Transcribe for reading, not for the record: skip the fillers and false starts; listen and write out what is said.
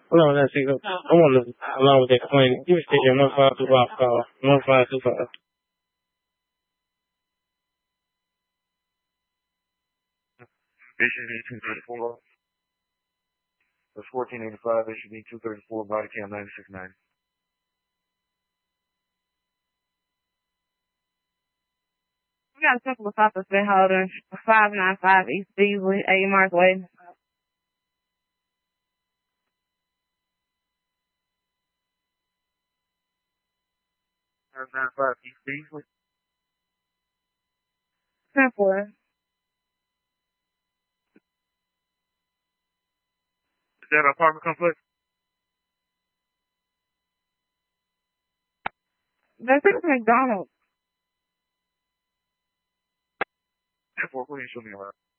Hold on, let's see. I want to along with that claim. Give me station 15255 call. 1525. Issue D234. That's 1485. Issue D234. Body cam 969. We got a couple of officers been holding 595 East Beasley, 80 Mark Way. 595 East Beasley. 10-4. Is that an apartment complex? That's at McDonald's. 10-4, please show me around.